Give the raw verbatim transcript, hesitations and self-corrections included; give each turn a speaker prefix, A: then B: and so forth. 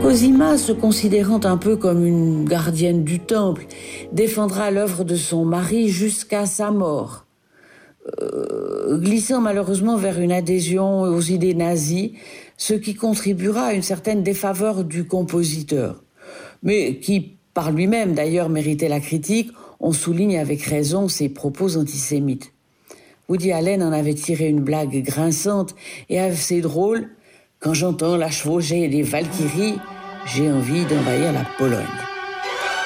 A: Cosima, se considérant un peu comme une gardienne du temple, défendra l'œuvre de son mari jusqu'à sa mort, euh, glissant malheureusement vers une adhésion aux idées nazies, ce qui contribuera à une certaine défaveur du compositeur, mais qui, par lui-même d'ailleurs, méritait la critique. On souligne avec raison ses propos antisémites. Woody Allen en avait tiré une blague grinçante et assez drôle. Quand j'entends la chevauchée des Valkyries, j'ai envie d'envahir la Pologne.